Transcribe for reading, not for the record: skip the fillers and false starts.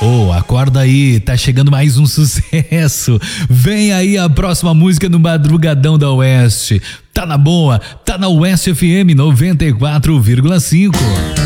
Oh, acorda aí, tá chegando mais um sucesso. Vem aí a próxima música no Madrugadão da Oeste. Tá na boa, tá na Oeste FM 94,5.